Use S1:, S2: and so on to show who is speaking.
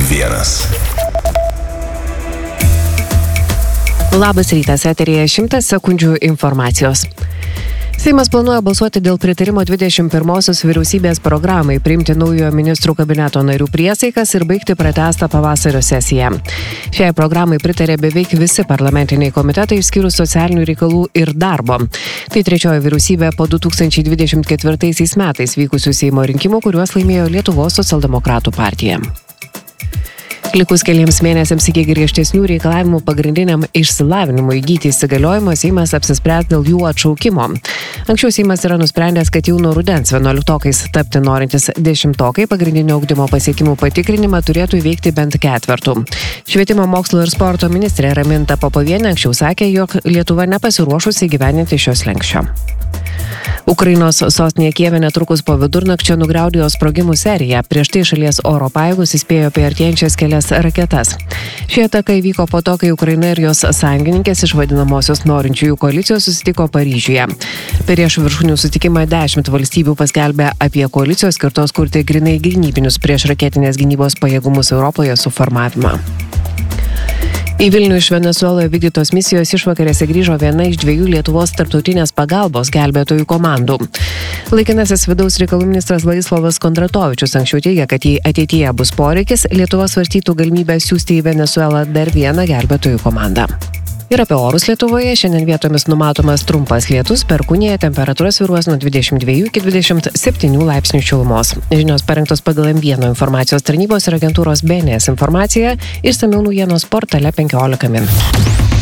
S1: Labas rytas, eteryje 100 sekundžių informacijos. Seimas planuoja balsuoti dėl pritarimo 21-osios vyriausybės programai, priimti naujojo ministrų kabineto narių priesaikas ir baigti pratęstą pavasario sesiją. Šiai programai pritarė beveik visi parlamentiniai komitetai išskyrus socialinių reikalų ir darbo. Tai trečioji vyriausybė po 2024 metais vykusių Seimo rinkimų, kuriuos laimėjo Lietuvos socialdemokratų partija. Likus keliems mėnesiams iki griežtesnių reikalavimų pagrindiniam išsilavinimui įgyti įsigaliojimo, Seimas apsispręs dėl jų atšaukimo. Anksčiau Seimas yra nusprendęs, kad jau nuo rudens 11-okais tapti norintis 10-okai pagrindinio ugdymo pasiekimų patikrinimą turėtų įveikti bent ketvertų. Švietimo, mokslo ir sporto ministrė Raminta Popovienė anksčiau sakė, jog Lietuva nepasiruošusi įgyvendinti šios slenksčio. Ukrainos sostinėje Kijeve netrukus po vidurnakčio nugriaudėjo sprogimų seriją. Prieš tai šalies oro pajėgos įspėjo apie artėjančias kelias raketas. Ši ataka įvyko po to, kai Ukraina ir jos sąjungininkės iš vadinamosios norinčiųjų koalicijos susitiko Paryžiuje. Prieš viršūnių susitikimą 10 valstybių paskelbė apie koalicijos skirtos kurti grinai gynybinius priešraketinės gynybos pajėgumus Europoje suformavimą. Į Vilnių iš Venesueloje vykdytos misijos išvakarėse grįžo viena iš 2 Lietuvos tarptautinės pagalbos gelbėtojų komandų. Laikinasis vidaus reikalų ministras Vladislavas Kondratovičius anksčiau teigė, kad jei ateityje bus poreikis, Lietuva svarstytų galimybę siųsti į Venesuelą dar vieną gelbėtojų komandą. Ir apie orus Lietuvoje šiandien vietomis numatomas trumpas lietus, perkūnija temperatūra svyruos nuo 22 iki 27 laipsnių šilumos. Žinios parengtos pagal M1 informacijos tarnybos ir agentūros BNS informaciją, išsamiau naujienos portale 15 min.